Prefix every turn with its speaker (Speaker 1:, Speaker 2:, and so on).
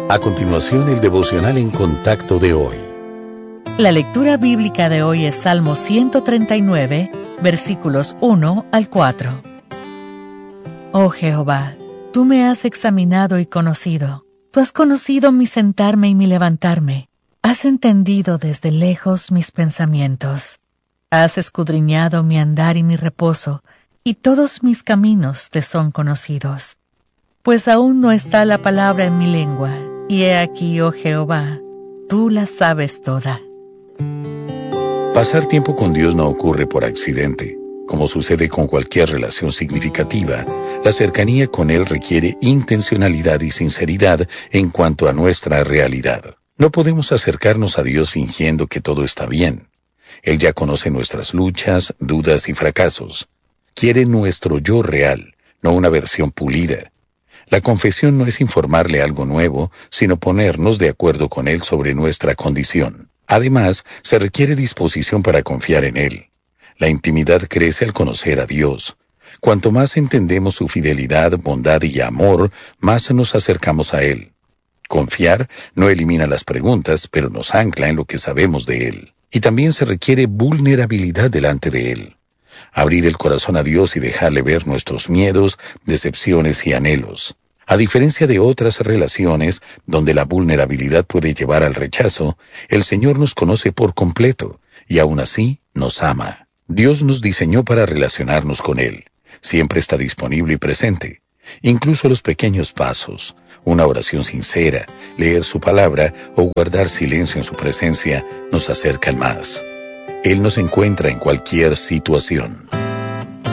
Speaker 1: A continuación, el devocional en contacto de hoy.
Speaker 2: La lectura bíblica de hoy es Salmo 139, versículos 1 al 4. Oh Jehová, tú me has examinado y conocido. Tú has conocido mi sentarme y mi levantarme. Has entendido desde lejos mis pensamientos. Has escudriñado mi andar y mi reposo, y todos mis caminos te son conocidos. Pues aún no está la palabra en mi lengua, y he aquí, oh Jehová, tú la sabes toda.
Speaker 1: Pasar tiempo con Dios no ocurre por accidente. Como sucede con cualquier relación significativa, la cercanía con Él requiere intencionalidad y sinceridad en cuanto a nuestra realidad. No podemos acercarnos a Dios fingiendo que todo está bien. Él ya conoce nuestras luchas, dudas y fracasos. Quiere nuestro yo real, no una versión pulida. La confesión no es informarle algo nuevo, sino ponernos de acuerdo con Él sobre nuestra condición. Además, se requiere disposición para confiar en Él. La intimidad crece al conocer a Dios. Cuanto más entendemos su fidelidad, bondad y amor, más nos acercamos a Él. Confiar no elimina las preguntas, pero nos ancla en lo que sabemos de Él. Y también se requiere vulnerabilidad delante de Él. Abrir el corazón a Dios y dejarle ver nuestros miedos, decepciones y anhelos. A diferencia de otras relaciones, donde la vulnerabilidad puede llevar al rechazo, el Señor nos conoce por completo, y aún así nos ama. Dios nos diseñó para relacionarnos con Él. Siempre está disponible y presente. Incluso los pequeños pasos, una oración sincera, leer su palabra o guardar silencio en su presencia nos acercan más. Él nos encuentra en cualquier situación.